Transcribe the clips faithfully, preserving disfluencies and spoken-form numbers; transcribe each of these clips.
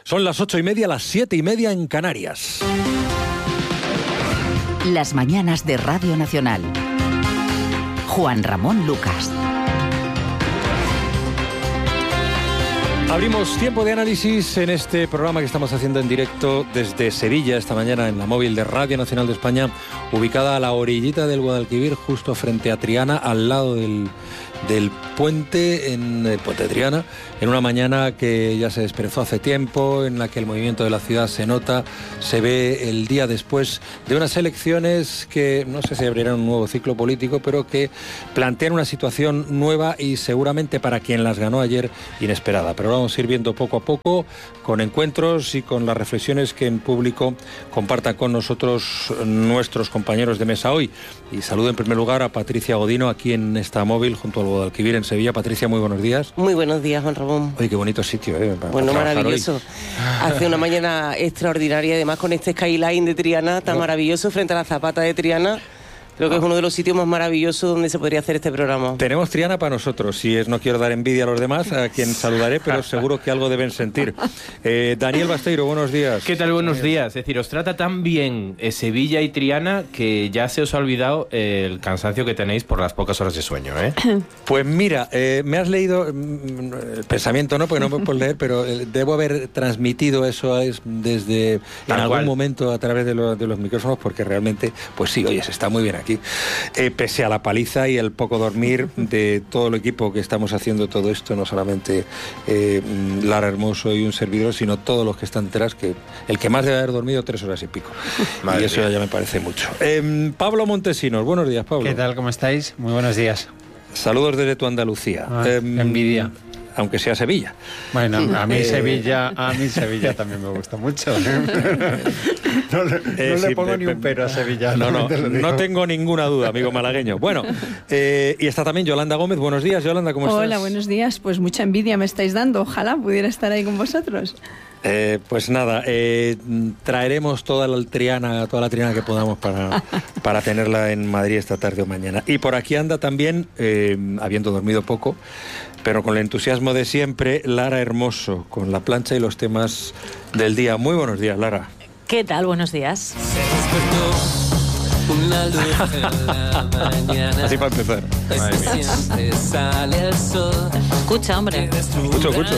Son las ocho y media, las siete y media en Canarias. Las mañanas de Radio Nacional. Juan Ramón Lucas. Abrimos tiempo de análisis en este programa que estamos haciendo en directo desde Sevilla esta mañana en la móvil de Radio Nacional de España, ubicada a la orillita del Guadalquivir, justo frente a Triana, al lado del, del puente, en el puente de Triana, en una mañana que ya se desperezó hace tiempo, en la que el movimiento de la ciudad se nota, se ve el día después de unas elecciones que no sé si abrirán un nuevo ciclo político, pero que plantean una situación nueva y seguramente para quien las ganó ayer inesperada. Pero vamos a ir viendo poco a poco, con encuentros y con las reflexiones que en público compartan con nosotros nuestros compañeros de mesa hoy. Y saludo en primer lugar a Patricia Godino, aquí en esta móvil, junto al Guadalquivir en Sevilla. Patricia, muy buenos días. Muy buenos días, Juan Ramón. Oye, qué bonito sitio, ¿eh? Para, bueno, para maravilloso. Hace una mañana extraordinaria, además con este skyline de Triana tan no. maravilloso frente a la Zapata de Triana. Creo que es uno de los sitios más maravillosos donde se podría hacer este programa. Tenemos Triana para nosotros. Si es, no quiero dar envidia a los demás, a quien saludaré, pero seguro que algo deben sentir. Eh, Daniel Basteiro, buenos días. ¿Qué tal? Buenos días. Es decir, os trata tan bien eh, Sevilla y Triana que ya se os ha olvidado eh, el cansancio que tenéis por las pocas horas de sueño, ¿eh? Pues mira, eh, me has leído mm, el pensamiento, ¿no? Porque no me puedo leer, pero eh, debo haber transmitido eso es, desde Tal en algún cual. momento a través de, lo, de los micrófonos, porque realmente, pues sí, oye, se está muy bien aquí. Eh, pese a la paliza y el poco dormir de todo el equipo que estamos haciendo todo esto, no solamente eh, Lara Hermoso y un servidor, sino todos los que están detrás, que el que más debe haber dormido tres horas y pico. Madre y eso mía. Ya me parece mucho. Eh, Pablo Montesinos, buenos días, Pablo. ¿Qué tal? ¿Cómo estáis? Muy buenos días. Saludos desde tu Andalucía. Ah, eh, envidia. Aunque sea Sevilla. Bueno, a mí eh... Sevilla, a mí Sevilla también me gusta mucho. No, le, eh, no sí, le pongo me, ni un pero a Sevilla. No, no, no tengo ninguna duda, amigo malagueño. Bueno, eh, y está también Yolanda Gómez. Buenos días, Yolanda, ¿cómo estás? Hola, buenos días. Pues mucha envidia me estáis dando. Ojalá pudiera estar ahí con vosotros. Eh, pues nada, eh, traeremos toda la Triana, toda la Triana que podamos para, para tenerla en Madrid esta tarde o mañana. Y por aquí anda también, eh, habiendo dormido poco, pero con el entusiasmo de siempre, Lara Hermoso, con la plancha y los temas del día. Muy buenos días, Lara. ¿Qué tal? Buenos días. Una luz en la mañana. Así para empezar. Madre mía. Sale el sol. Escucha, hombre. Escucho, escucho.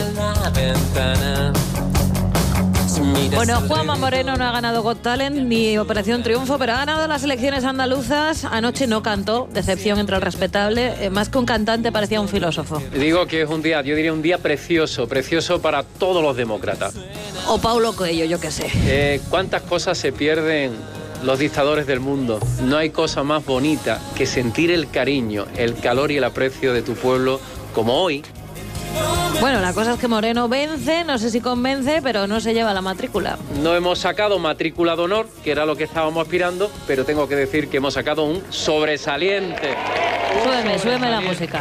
Bueno, Juanma Moreno no ha ganado Got Talent ni Operación Triunfo, pero ha ganado las elecciones andaluzas. Anoche no cantó, decepción entre el respetable. Eh, más que un cantante, parecía un filósofo. Digo que es un día, yo diría un día precioso, precioso para todos los demócratas. O Paulo Coelho, yo qué sé. Eh, ¿Cuántas cosas se pierden los dictadores del mundo? No hay cosa más bonita que sentir el cariño, el calor y el aprecio de tu pueblo como hoy. Bueno, la cosa es que Moreno vence, no sé si convence, pero no se lleva la matrícula. No hemos sacado matrícula de honor, que era lo que estábamos aspirando, pero tengo que decir que hemos sacado un sobresaliente. Súbeme, súbeme la música.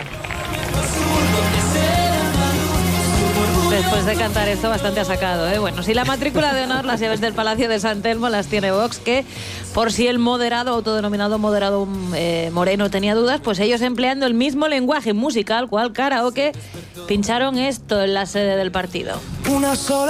Después de cantar esto, bastante ha sacado, ¿eh? Bueno, si la matrícula de honor, las llaves del Palacio de San Telmo las tiene Vox, que por si el moderado, autodenominado moderado eh, Moreno tenía dudas, pues ellos empleando el mismo lenguaje musical, cual karaoke, pincharon esto en la sede del partido. Una sola